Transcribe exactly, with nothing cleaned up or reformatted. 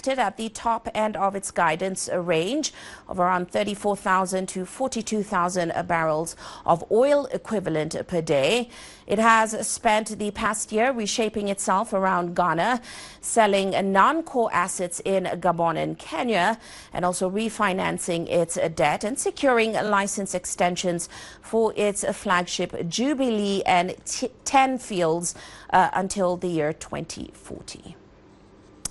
expected at the top end of its guidance range of around thirty-four thousand to forty-two thousand barrels of oil equivalent per day. It has spent the past year reshaping itself around Ghana, selling non-core assets in Gabon and Kenya, and also refinancing its debt and securing license extensions for its flagship Jubilee and ten fields uh, until the year twenty forty.